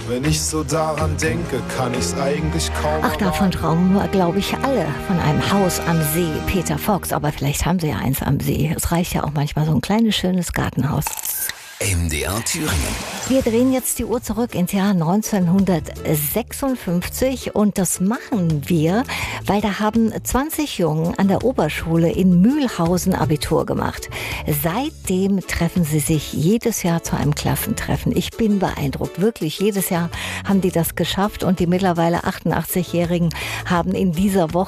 Wenn ich so daran denke, kann ich's eigentlich kaum. Ach, davon träumen wir, glaube ich, alle. Von einem Haus am See. Peter Fox, aber vielleicht haben Sie ja eins am See. Es reicht ja auch manchmal so ein kleines, schönes Gartenhaus. MDR Thüringen. Wir drehen jetzt die Uhr zurück ins Jahr 1956 und das machen wir, weil da haben 20 Jungen an der Oberschule in Mühlhausen Abitur gemacht. Seitdem treffen sie sich jedes Jahr zu einem Klassentreffen. Ich bin beeindruckt, wirklich. Jedes Jahr haben die das geschafft und die mittlerweile 88-Jährigen haben in dieser Woche